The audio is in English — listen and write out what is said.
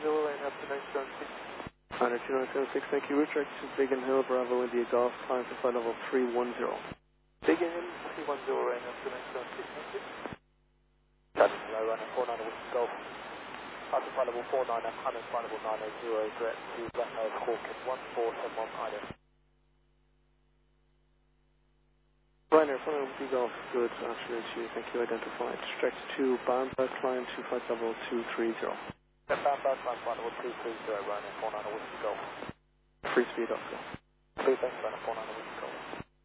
Lane up to 976. Ryanair 2976, thank you. Route direct to Biggin Hill, Bravo India Golf, climb to flight level 310. Biggin Hill 310 Lane up to 976, thank you. That's hello, Ryanair 49 Whiskey Golf. Up to flight level 49 and Hammond flight level 980, direct to Black House Hawkin 1471 Pilot. Ryanair 49 Whiskey Golf, good afternoon to you, thank you. Identified. Direct to Bamba, climb to flight level 230. Bamba, climb flight level 230, Ryanair 49 Whiskey Golf. Free speed off go. Free, thanks, Ryanair 49 Whiskey Golf.